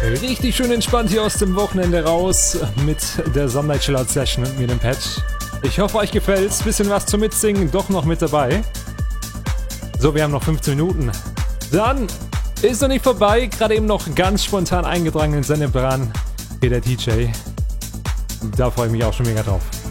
Richtig schön entspannt hier aus dem Wochenende raus mit der Sunlight Chillout Session und mir dem Patch. Ich hoffe, euch gefällt's. Bisschen was zum Mitsingen doch noch mit dabei. So, wir haben noch 15 Minuten. Dann ist noch nicht vorbei. Gerade eben noch ganz spontan eingetragen in Sendeplan. Hier der DJ. Da freue ich mich auch schon mega drauf.